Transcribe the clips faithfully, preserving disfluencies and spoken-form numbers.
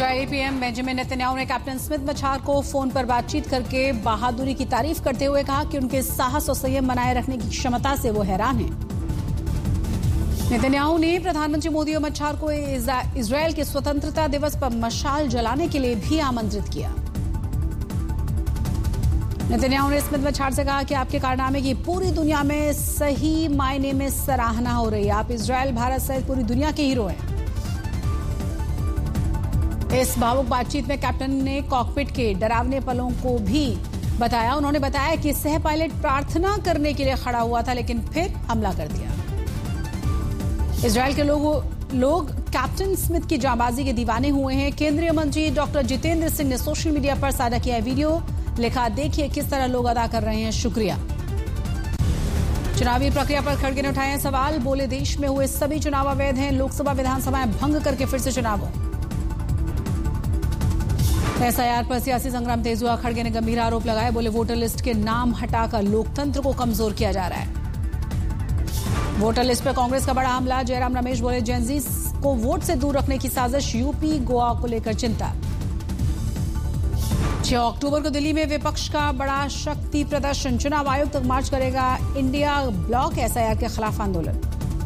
Israeli PM Benjamin Netanyahu ने captain Smith मछार को phone पर बातचीत करके बहादुरी की तारीफ करते हुए कहा कि उनके साहस और संयम बनाए रखने की क्षमता से वो हैरान हैं। नेतन्याहू ने प्रधानमंत्री मोदी और मछार को इजरायल के स्वतंत्रता दिवस पर मशाल जलाने के लिए भी आमंत्रित किया। नेतन्याहू ने स्मिथ मछार से कहा कि आपके कारनामे की पूरी दुनिया में सही मायने में सराहना हो रही है। आप इजरायल, भारत सहित पूरी दुनिया के हीरो हैं। इस भावुक बातचीत में कैप्टन ने कॉकपिट के डरावने पलों को भी बताया। उन्होंने बताया कि सह पायलट प्रार्थना करने के लिए खड़ा हुआ था, लेकिन फिर हमला कर दिया। इजरायल के लोग लोग कैप्टन स्मिथ की जांबाजी के दीवाने हुए हैं। केंद्रीय मंत्री डॉक्टर जितेंद्र सिंह ने सोशल मीडिया पर साझा किया वीडियो, लिखा, देखिए किस तरह लोग अदा कर रहे हैं शुक्रिया। चुनावी प्रक्रिया पर खड़गे ने उठाए सवाल, बोले देश में हुए सभी चुनाव अवैध हैं। लोकसभा विधानसभाएं भंग करके फिर से चुनाव। एसआईआर पर सियासी संग्राम तेज हुआ। खड़गे ने गंभीर आरोप लगाए, बोले वोटर लिस्ट के नाम हटाकर लोकतंत्र को कमजोर किया जा रहा है। वोटर लिस्ट पर कांग्रेस का बड़ा हमला। जयराम रमेश बोले जेनजी को वोट से दूर रखने की साजिश। यूपी गोवा को लेकर चिंता। छह अक्टूबर को दिल्ली में विपक्ष का बड़ा शक्ति प्रदर्शन। चुनाव आयोग तक मार्च करेगा इंडिया ब्लॉक। एसआईआर के खिलाफ आंदोलन।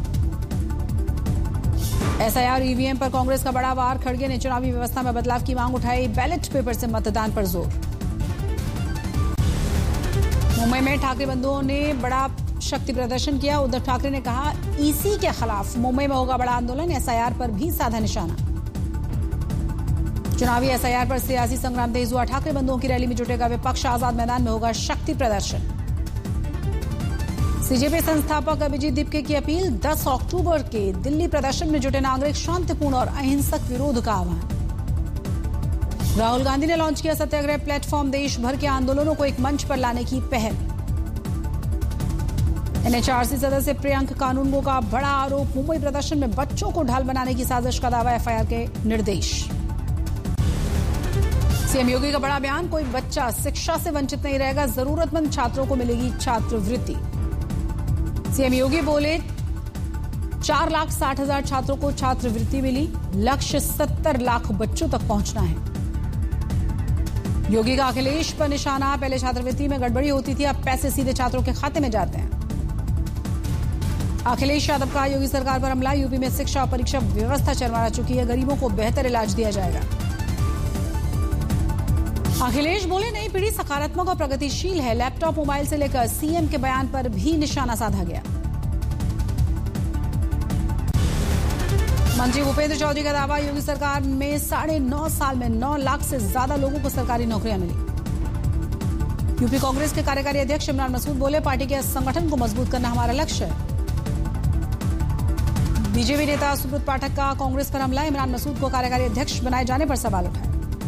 एसआईआर ईवीएम पर कांग्रेस का बड़ा वार। खड़गे ने चुनावी व्यवस्था में बदलाव की मांग उठाई। बैलेट पेपर से मतदान पर जोर। मुंबई में ठाकरे बंधुओं ने बड़ा शक्ति प्रदर्शन किया। उद्धव ठाकरे ने कहा ईसी के खिलाफ मुंबई में होगा बड़ा आंदोलन। एसआईआर पर भी साधा निशाना। चुनावी एसआईआर पर सियासी संग्राम तेज हुआ। ठाकरे बंधुओं की रैली में जुटेगा विपक्ष। आजाद मैदान में होगा शक्ति प्रदर्शन। सीजेपी संस्थापक अभिजीत दीपके की अपील, दस अक्टूबर के दिल्ली प्रदर्शन में जुटे नागरिक शांतिपूर्ण और अहिंसक विरोध का आह्वान। राहुल गांधी ने लॉन्च किया सत्याग्रह प्लेटफॉर्म। देश भर के आंदोलनों को एक मंच पर लाने की पहल। एनएचआरसी सदस्य प्रियंक कानूनगो का बड़ा आरोप। मुंबई प्रदर्शन में बच्चों को ढाल बनाने की साजिश का दावा। एफआईआर के निर्देश। सीएम योगी का बड़ा बयान, कोई बच्चा शिक्षा से वंचित नहीं रहेगा। जरूरतमंद छात्रों को मिलेगी छात्रवृत्ति। सीएम योगी बोले चार लाख साठ हजार छात्रों को छात्रवृत्ति मिली। लक्ष्य सत्तर लाख बच्चों तक पहुंचना है। योगी का अखिलेश पर निशाना। पहले छात्रवृत्ति में गड़बड़ी होती थी, अब पैसे सीधे छात्रों के खाते में जाते हैं। अखिलेश यादव का योगी सरकार पर हमला। यूपी में शिक्षा और परीक्षा व्यवस्था चरमरा चुकी है। गरीबों को बेहतर इलाज दिया जाएगा। अखिलेश बोले नई पीढ़ी सकारात्मक और प्रगतिशील है। लैपटॉप, मोबाइल से लेकर सीएम के बयान पर भी निशाना साधा गया। मंत्री भूपेंद्र चौधरी का दावा, योगी सरकार में साढ़े नौ साल में नौ लाख से ज्यादा लोगों को सरकारी नौकरियां मिली। यूपी कांग्रेस के कार्यकारी अध्यक्ष इमरान मसूद बोले पार्टी के संगठन को मजबूत करना हमारा लक्ष्य है। बीजेपी नेता सुब्रत पाठक का कांग्रेस पर हमला। इमरान मसूद को कार्यकारी अध्यक्ष बनाए जाने पर सवाल उठाए।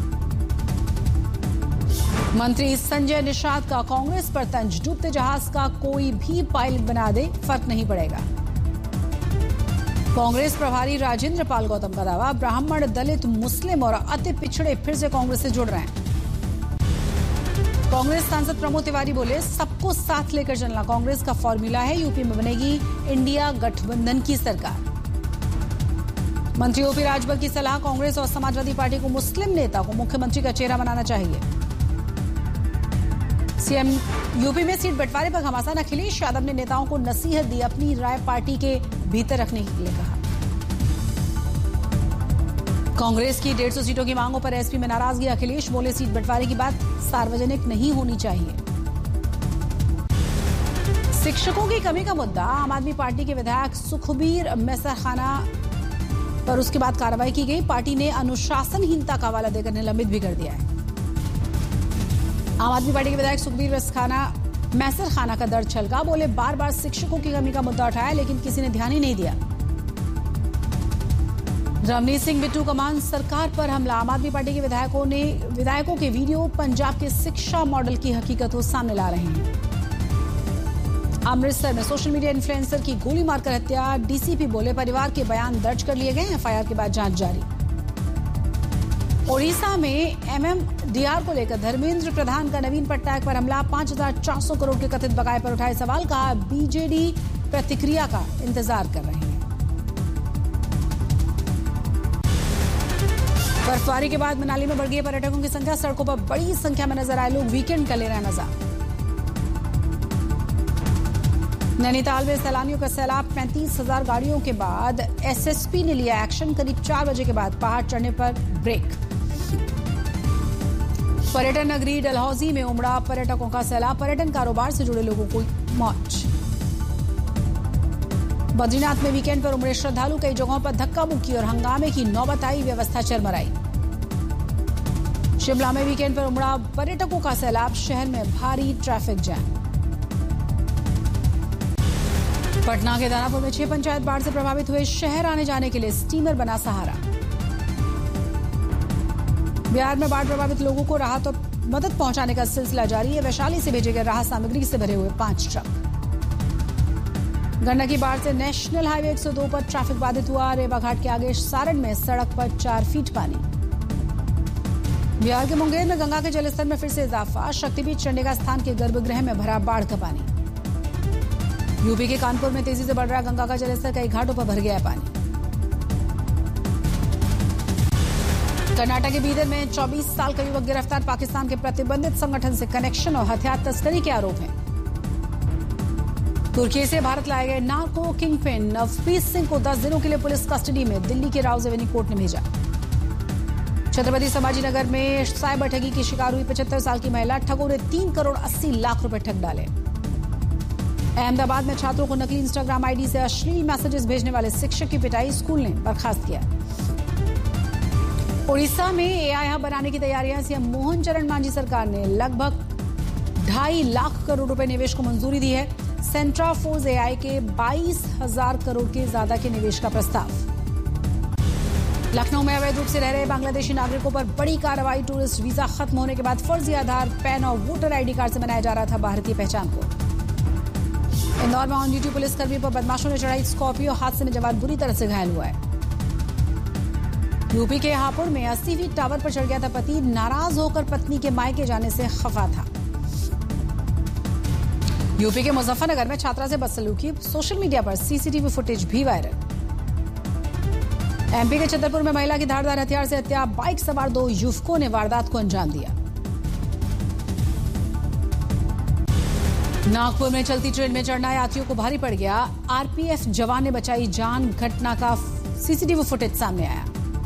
मंत्री संजय निषाद का कांग्रेस पर तंज, डूबते जहाज का कोई भी पायलट बना दे फर्क नहीं पड़ेगा। कांग्रेस प्रभारी राजेंद्र पाल गौतम का दावा, ब्राह्मण, दलित, मुस्लिम और अति पिछड़े फिर से कांग्रेस से जुड़ रहे हैं। कांग्रेस सांसद प्रमोद तिवारी बोले सबको साथ लेकर चलना कांग्रेस का फॉर्मूला है। यूपी में बनेगी इंडिया गठबंधन की सरकार। मंत्री ओपी राजभर की सलाह, कांग्रेस और समाजवादी पार्टी को मुस्लिम नेता को मुख्यमंत्री का चेहरा बनाना चाहिए। सीएम यूपी में सीट बंटवारे पर घमासान। अखिलेश यादव ने नेताओं को नसीहत दी, अपनी राय पार्टी के भीतर रखने के लिए कहा। कांग्रेस की डेढ़ सौ सीटों की मांगों पर एसपी में नाराजगी। अखिलेश बोले सीट बंटवारे की बात सार्वजनिक नहीं होनी चाहिए। शिक्षकों की कमी का मुद्दा, आम आदमी पार्टी के विधायक सुखबीर मैसरखाना पर उसके बाद कार्रवाई की गई। पार्टी ने अनुशासनहीनता का हवाला देकर निलंबित भी कर दिया है। आम आदमी पार्टी के विधायक सुखबीर मैसरखाना का दर्द छलका। बोले बार बार शिक्षकों की कमी का मुद्दा उठाया, लेकिन किसी ने ध्यान ही नहीं दिया। रवनीत सिंह बिट्टू का मान, सरकार पर हमला। आम आदमी पार्टी के विधायकों ने विधायकों के वीडियो पंजाब के शिक्षा मॉडल की हकीकत को सामने ला रहे हैं। अमृतसर में सोशल मीडिया इन्फ्लुएंसर की गोली मारकर हत्या। डीसीपी बोले परिवार के बयान दर्ज कर लिए गए। एफआईआर के बाद जांच जारी। ओडिशा में एमएमडीआर को लेकर धर्मेंद्र प्रधान का नवीन पटनायक पर हमला। पांच हजार चार सौ करोड़ के कथित बकाये पर उठाए सवाल। कहा बीजेडी प्रतिक्रिया का इंतजार कर रहे हैं। बर्फबारी के बाद मनाली में बढ़ गई पर्यटकों की संख्या। सड़कों पर बड़ी संख्या में नजर आए लोग। वीकेंड का ले रहे हैं मजा। नैनीताल में सैलानियों का सैलाब। पैंतीस हजार गाड़ियों के बाद एसएसपी ने लिया एक्शन। करीब चार बजे के बाद पहाड़ चढ़ने पर ब्रेक। पर्यटन नगरी डलहौजी में उमड़ा पर्यटकों का सैलाब। पर्यटन कारोबार से जुड़े लोगों को मौज। बद्रीनाथ में वीकेंड पर उमड़े श्रद्धालु। कई जगहों पर धक्का मुक्की और हंगामे की नौबत आई। व्यवस्था चरमराई। शिमला में वीकेंड पर उमड़ा पर्यटकों का सैलाब। शहर में भारी ट्रैफिक जैम। पटना के दानापुर में छह पंचायत बाढ़ से प्रभावित हुए। शहर आने जाने के लिए स्टीमर बना सहारा। बिहार में बाढ़ प्रभावित लोगों को राहत और मदद पहुंचाने का सिलसिला जारी है। वैशाली से भेजे गए राहत सामग्री से भरे हुए पांच ट्रक। गंडक की बाढ़ से नेशनल हाईवे एक सौ दो पर ट्रैफिक बाधित हुआ। रेवा घाट के आगे सारण में सड़क पर चार फीट पानी। बिहार के मुंगेर में गंगा के जलस्तर में फिर से इजाफा। शक्तिपीठ चंडिका स्थान के गर्भगृह में भरा बाढ़ का पानी। यूपी के कानपुर में तेजी से बढ़ रहा गंगा का जलस्तर। कई घाटों पर भर गया है पानी। कर्नाटक के बीदर में चौबीस साल का युवक गिरफ्तार। पाकिस्तान के प्रतिबंधित संगठन से कनेक्शन और हथियार तस्करी के आरोप हैं। तुर्की से भारत लाए गए नार्को किंगपिन नवप्रीत सिंह को दस दिनों के लिए पुलिस कस्टडी में दिल्ली के राउज एवेन्यू कोर्ट ने भेजा। छत्रपति संभाजी नगर में साइबर ठगी की शिकार हुई पचहत्तर साल की महिला। ठगों ने तीन करोड़ अस्सी लाख रुपए ठग डाले। अहमदाबाद में छात्रों को नकली इंस्टाग्राम आईडी से अश्लील मैसेजेस भेजने वाले शिक्षक की पिटाई। स्कूल ने बर्खास्त किया। उड़ीसा में एआई हब बनाने की तैयारियां। सीएम मोहन चरण मांझी सरकार ने लगभग ढाई लाख करोड़ रुपए निवेश को मंजूरी दी है। सेंट्रा फोर्स एआई के बाईस हजार करोड़ के ज्यादा के निवेश का प्रस्ताव। लखनऊ में अवैध रूप से रह रहे बांग्लादेशी नागरिकों पर बड़ी कार्रवाई। टूरिस्ट वीजा खत्म होने के बाद फर्जी आधार, पैन और वोटर आईडी कार्ड से बनाया जा रहा था भारतीय पहचान को। इंदौर में ऑन ड्यूटी पुलिसकर्मी पर बदमाशों ने चढ़ाई स्कॉर्पियो। हादसे में जवान बुरी तरह से घायल हुआ है। यूपी के हापुड़ में अस्सी फीट टावर पर चढ़ गया था पति। नाराज होकर पत्नी के मायके जाने से खफा था। यूपी के मुजफ्फरनगर में छात्रा से बदसलूकी। सोशल मीडिया पर सीसीटीवी फुटेज भी वायरल। एमपी के छतरपुर में महिला की धारदार हथियार से हत्या। बाइक सवार दो युवकों ने वारदात को अंजाम दिया। नागपुर में चलती ट्रेन में चढ़ना यात्रियों को भारी पड़ गया। आरपीएफ जवान ने बचाई जान। घटना का सीसीटीवी फुटेज सामने आया।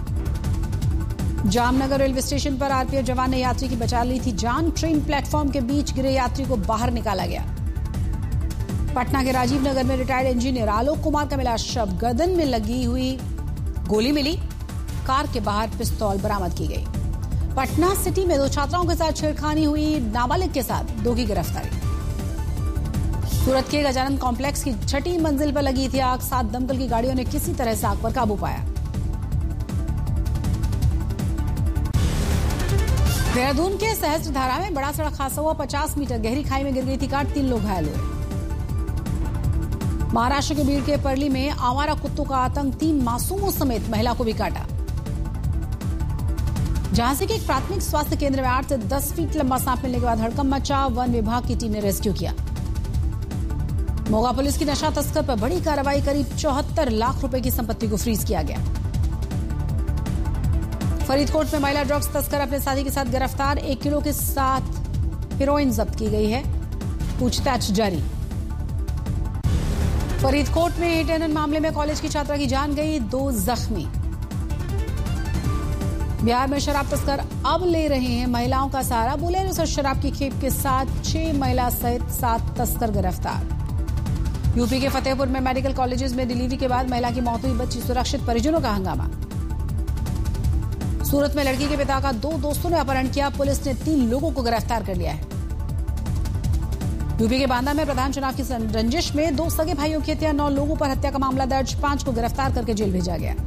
जामनगर रेलवे स्टेशन पर आरपीएफ जवान ने यात्री की बचा ली थी जान। ट्रेन प्लेटफॉर्म के बीच गिरे यात्री को बाहर निकाला गया। पटना के राजीव नगर में रिटायर्ड इंजीनियर आलोक कुमार का मिला शव। गर्दन में लगी हुई गोली मिली। कार के बाहर पिस्तौल बरामद की गई। पटना सिटी में दो छात्राओं के साथ छेड़खानी हुई। नाबालिग के साथ दो की गिरफ्तारी। सूरत के गजानन कॉम्प्लेक्स की छठी मंजिल पर लगी थी आग। सात दमकल की गाड़ियों ने किसी तरह से आग पर काबू पाया। देहरादून के सहस्त्रधारा में बड़ा सड़क हादसा हुआ। पचास मीटर गहरी खाई में गिर गई थी कार। तीन लोग घायल हुए। महाराष्ट्र के बीड़ के परली में आवारा कुत्तों का आतंक। तीन मासूमों समेत महिला को भी काटा। झांसी के एक प्राथमिक स्वास्थ्य केंद्र में आठ से दस फीट लंबा सांप मिलने के बाद हड़कंप मचा। वन विभाग की टीम ने रेस्क्यू किया। मोगा पुलिस की नशा तस्कर पर बड़ी कार्रवाई। करीब चौहत्तर लाख रुपए की संपत्ति को फ्रीज किया गया। फरीदकोट में महिला ड्रग्स तस्कर अपने साथी के साथ गिरफ्तार। एक किलो के साथ हेरोइन जब्त की गई है। पूछताछ जारी। फरीदकोट में हिट एंड रन मामले में कॉलेज की छात्रा की जान गई। दो जख्मी। बिहार में शराब तस्कर अब ले रहे हैं महिलाओं का सहारा। बोलेरो से शराब की खेप के साथ छह महिला सहित सात तस्कर गिरफ्तार। यूपी के फतेहपुर में मेडिकल कॉलेजेस में डिलीवरी के बाद महिला की मौत हुई। बच्ची सुरक्षित। परिजनों का हंगामा। सूरत में लड़की के पिता का दो दोस्तों ने अपहरण किया। पुलिस ने तीन लोगों को गिरफ्तार कर लिया है। यूपी के बांदा में प्रधान चुनाव की रंजिश में दो सगे भाइयों की हत्या। नौ लोगों पर हत्या का मामला दर्ज। पांच को गिरफ्तार करके जेल भेजा गया।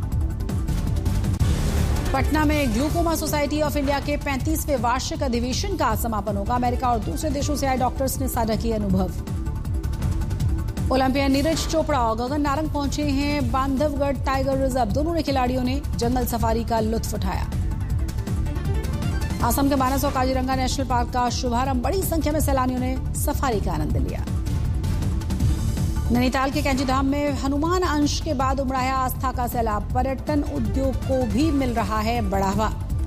पटना में ग्लूकोमा सोसाइटी ऑफ इंडिया के पैंतीसवें वार्षिक अधिवेशन का समापन होगा। अमेरिका और दूसरे देशों से आए डॉक्टर्स ने साझा किए अनुभव। ओलंपियन नीरज चोपड़ा और गगन नारंग पहुंचे हैं बांधवगढ़ टाइगर रिजर्व। दोनों ने खिलाड़ियों ने जंगल सफारी का लुत्फ उठाया। असम के मानस और काजीरंगा नेशनल पार्क का शुभारंभ। बड़ी संख्या में सैलानियों ने सफारी का आनंद लिया। नैनीताल के कैंचीधाम में हनुमान अंश के बाद उमड़ा है आस्था का सैलाब। पर्यटन उद्योग को भी मिल रहा है बढ़ावा।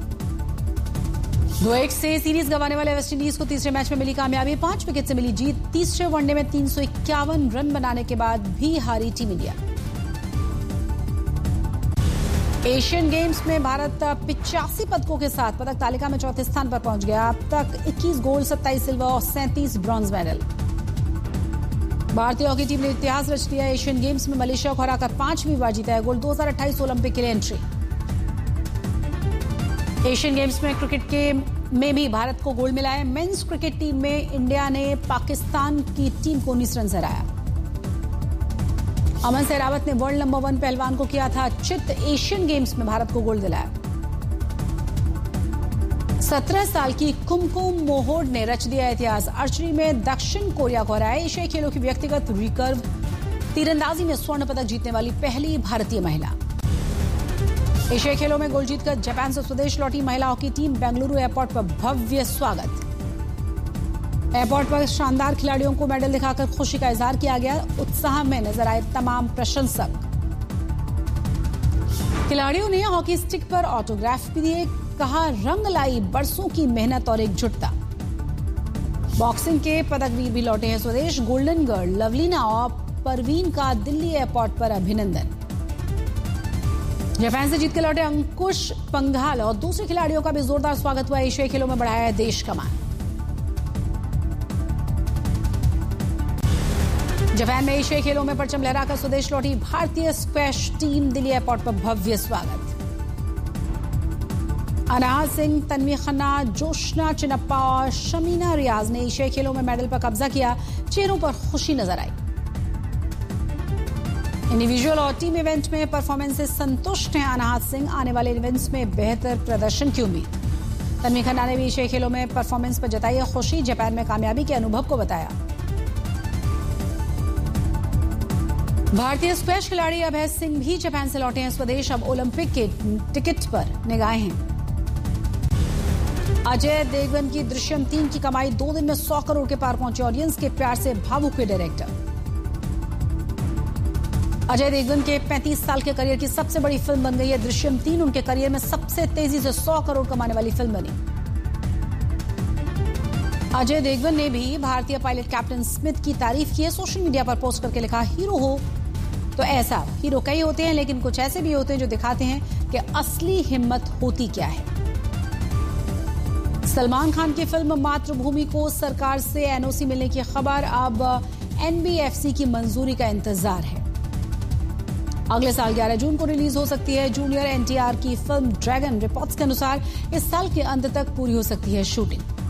दो एक से सीरीज गंवाने वाले वेस्टइंडीज को तीसरे मैच में मिली कामयाबी। पांच विकेट से मिली जीत। तीसरे वनडे में तीन सौ इक्यावन रन बनाने के बाद भी हारी टीम इंडिया। एशियन गेम्स में भारत पिचासी पदकों के साथ पदक तालिका में चौथे स्थान पर पहुंच गया। अब तक इक्कीस गोल्ड, सत्ताईस सिल्वर और सैंतीस ब्रॉन्ज मेडल। भारतीय हॉकी टीम ने इतिहास रच दिया। एशियन गेम्स में मलेशिया को हराकर पांचवीं बार जीता है गोल्ड। दो हज़ार अट्ठाईस ओलंपिक के लिए एंट्री। एशियन गेम्स में क्रिकेट के में भी भारत को गोल्ड मिला है। मेंस क्रिकेट टीम में इंडिया ने पाकिस्तान की टीम को उन्नीस रन से हराया। अमन सहरावत ने वर्ल्ड नंबर वन पहलवान को किया था चित। एशियन गेम्स में भारत को गोल्ड दिलाया। सत्रह साल की कुमकुम मोहोड ने रच दिया इतिहास। आर्चरी में दक्षिण कोरिया को हराया। एशियाई खेलों की व्यक्तिगत रिकर्व तीरंदाजी में स्वर्ण पदक जीतने वाली पहली भारतीय महिला। एशियाई खेलों में गोल्ड जीतकर जापान से स्वदेश लौटी महिला हॉकी टीम। बेंगलुरु एयरपोर्ट पर भव्य स्वागत। एयरपोर्ट पर शानदार खिलाड़ियों को मेडल दिखाकर खुशी का इजहार किया गया। उत्साह में नजर आए तमाम प्रशंसक। खिलाड़ियों ने हॉकी स्टिक पर ऑटोग्राफ भी दिए। कहा, रंग लाई बरसों की मेहनत और एकजुटता। बॉक्सिंग के पदकवीर भी लौटे हैं स्वदेश। गोल्डन गर्ल लवलीना और परवीन का दिल्ली एयरपोर्ट पर अभिनंदन। जापान से जीत के लौटे अंकुश पंघाल और दूसरे खिलाड़ियों का भी जोरदार स्वागत हुआ। एशियाई खेलों में बढ़ाया है देश का मान। जापान में एशियाई खेलों में परचम लहराकर स्वदेश लौटी भारतीय स्क्वैश टीम। दिल्ली एयरपोर्ट पर भव्य स्वागत। अनाहत सिंह, तन्वी खन्ना, जोशना चिनप्पा और शमीना रियाज ने एशियाई खेलों में मेडल पर कब्जा किया। चेहरों पर खुशी नजर आई। इंडिविजुअल और टीम इवेंट में परफॉर्मेंस से संतुष्ट हैं अनाहत सिंह। आने वाले इवेंट्स में बेहतर प्रदर्शन की उम्मीद। तन्वी खन्ना ने भी एशियाई खेलों में परफॉर्मेंस पर जताई है खुशी। जापान में कामयाबी के अनुभव को बताया। भारतीय स्क्वैश खिलाड़ी अभय सिंह भी जापान से लौटे हैं स्वदेश। अब ओलंपिक के टिकट पर निगाहें हैं। अजय देवगन की दृश्यम तीन की कमाई दो दिन में सौ करोड़ के पार पहुंची। ऑडियंस के प्यार से भावुक हुए डायरेक्टर। अजय देवगन के पैंतीस साल के करियर की सबसे बड़ी फिल्म बन गई है दृश्यम तीन। उनके करियर में सबसे तेजी से सौ करोड़ कमाने वाली फिल्म बनी। अजय देवगन ने भी भारतीय पायलट कैप्टन स्मिथ की तारीफ की है। सोशल मीडिया पर पोस्ट करके लिखा, हीरो हो तो ऐसा। हीरो कई होते हैं लेकिन कुछ ऐसे भी होते हैं जो दिखाते हैं कि असली हिम्मत होती क्या है। सलमान खान की फिल्म मातृभूमि को सरकार से एनओसी मिलने की खबर। अब एनबीएफसी की मंजूरी का इंतजार है। अगले साल ग्यारह जून को रिलीज हो सकती है जूनियर एनटीआर की फिल्म ड्रैगन। रिपोर्ट्स के अनुसार इस साल के अंत तक पूरी हो सकती है शूटिंग।